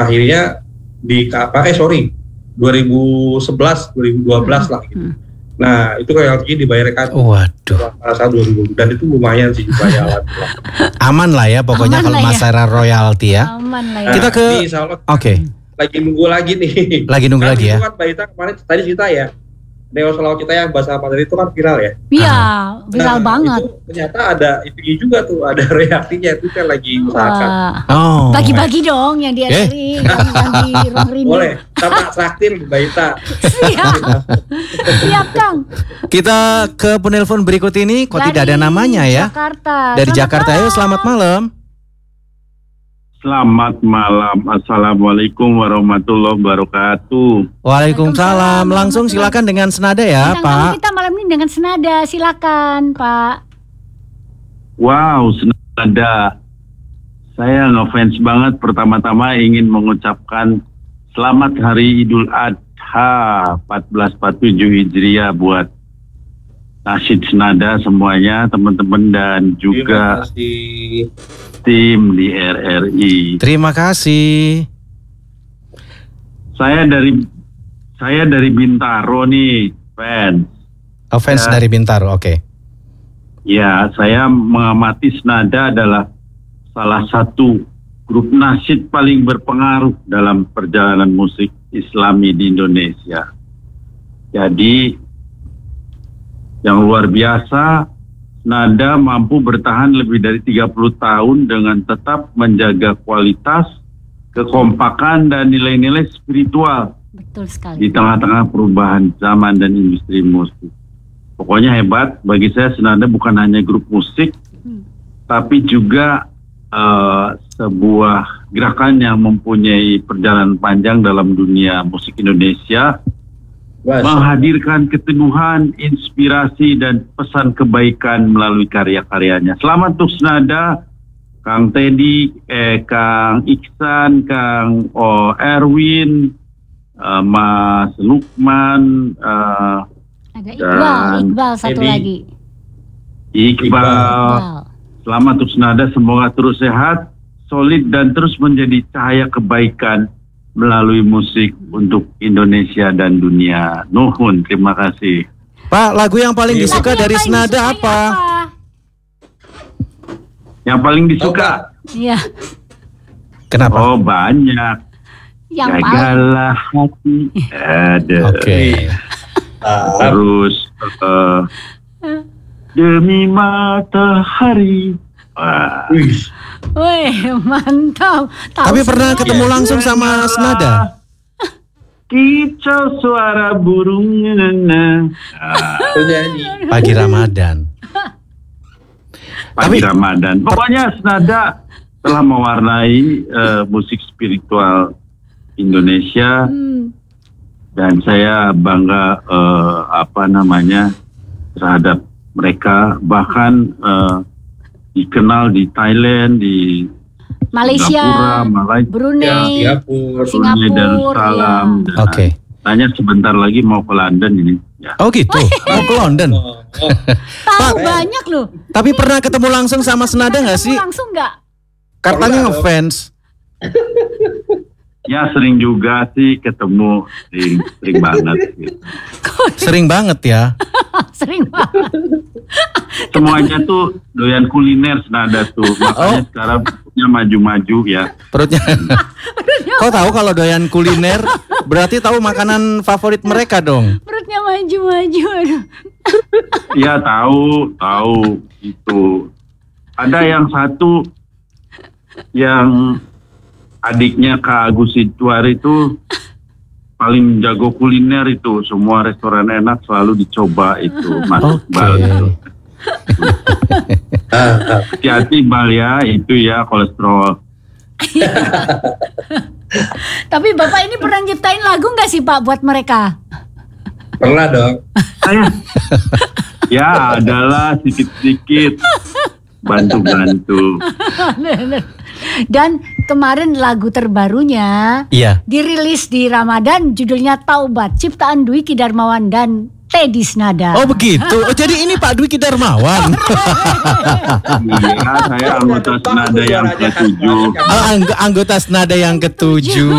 akhirnya 2011, 2012 lah gitu. Nah itu royaltinya dibayarkan. Waduh. Saat 2000 dan itu lumayan sih jumlahnya. Aman lah ya pokoknya kalau masalah royalti ya. Aman lah ya. Kita ke Oke. Lagi nunggu lagi nih. Lagi nunggu lagi ya. Itu kan Mbak Ita kemarin tadi cerita ya. Neo Selaw kita yang bahasa Padang itu kan viral ya. Iya, viral banget. Itu ternyata ada itu juga tuh, ada reaksinya itu kan lagi usahakan. Bagi-bagi dong yang di RRI, yang di Ruang Rindu. Boleh, sama traktir Mbak Ita. Siap Kang. Kita ke penelpon berikut ini, kok tidak ada namanya ya? Jakarta. Dari Jakarta, ayo selamat malam. Selamat malam, assalamualaikum warahmatullahi wabarakatuh. Waalaikumsalam. Langsung silakan dengan senada ya, Pak. Kita malam ini dengan senada, silakan, Pak. Wow, senada. Saya ngefans banget. Pertama-tama ingin mengucapkan selamat Hari Idul Adha 1447 Hijriah buat Nasyid Senada semuanya, teman-teman dan juga tim di RRI. Terima kasih. Saya dari Bintaro nih, fans. Oh, fans ya. Dari Bintaro, oke. Ya, saya mengamati Senada adalah salah satu grup nasyid paling berpengaruh dalam perjalanan musik Islami di Indonesia. Jadi yang luar biasa, Nada mampu bertahan lebih dari 30 tahun dengan tetap menjaga kualitas, kekompakan, dan nilai-nilai spiritual. Betul sekali. Di tengah-tengah perubahan zaman dan industri musik. Pokoknya hebat, bagi saya Senada bukan hanya grup musik, tapi juga sebuah gerakan yang mempunyai perjalanan panjang dalam dunia musik Indonesia. Menghadirkan keteguhan, inspirasi, dan pesan kebaikan melalui karya-karyanya. Selamat untuk Senada, Kang Teddy, Kang Iksan, Kang Erwin, Mas Lukman, ada Iqbal satu lagi. Iqbal. Selamat untuk Senada, semoga terus sehat, solid, dan terus menjadi cahaya kebaikan melalui musik untuk Indonesia dan dunia. Nuhun, terima kasih. Pak, lagu yang paling disuka dari Senada apa? Yang paling disuka? Iya. Kenapa? Oh, banyak. Jagalah hati. Ada. Oke. Terus demi matahari. Wih, mantap. Tapi pernah ketemu langsung sama Senada? Kicau suara burung. Pagi Ramadan. Pagi Ramadan. Pokoknya Senada telah mewarnai musik spiritual Indonesia. Dan saya bangga terhadap mereka. Bahkan dikenal di Thailand, di Malaysia, Singapura, Brunei, Singapura, Darussalam. Ya. Oke. Tanya sebentar lagi mau ke London ini. Ya. Oh gitu, mau ke London. Tahu banyak loh. Tapi pernah ketemu langsung sama Senada nggak sih? Langsung nggak? Katanya ngefans. Ya sering juga sih ketemu, sering banget. Gitu. Sering banget ya. Sering banget. Semuanya tuh doyan kuliner Senada tuh. Makanya sekarang perutnya maju-maju ya. Perutnya. Kau tahu kalau doyan kuliner berarti tahu makanan favorit mereka dong. Perutnya maju-maju. Iya tahu itu. Ada yang satu yang adiknya Kak Agus Situar itu paling jago kuliner itu, semua restoran enak selalu dicoba itu, Mas Iqbal itu. Hati-hati Bal ya, itu ya kolesterol. Tapi Bapak ini pernah nyiptain lagu nggak sih Pak buat mereka? Pernah dong. Ya adalah sedikit-sedikit bantu-bantu. Dan kemarin lagu terbarunya dirilis di Ramadan, judulnya Taubat, ciptaan Dwiki Darmawan dan Teddy Senada. Oh begitu. Oh jadi ini Pak Dwiki Darmawan. Iya, saya anggota Senada yang ke-7. Anggota Senada yang ke-7.